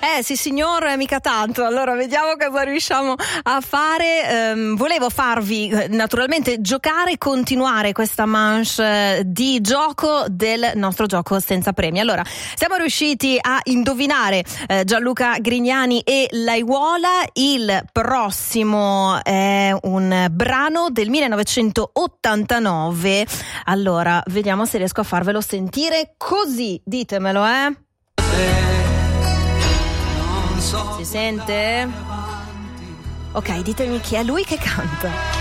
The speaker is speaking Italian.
Sì signor, mica tanto. Allora vediamo cosa riusciamo a fare. Volevo farvi naturalmente giocare, continuare questa manche di gioco del nostro gioco senza premi. Allora, siamo riusciti a indovinare Gianluca Grignani e Laiuola. Il prossimo è un brano del 1989. Allora, vediamo se riesco a farvelo sentire così. Ditemelo, Si sente? Ok, ditemi chi è lui che canta.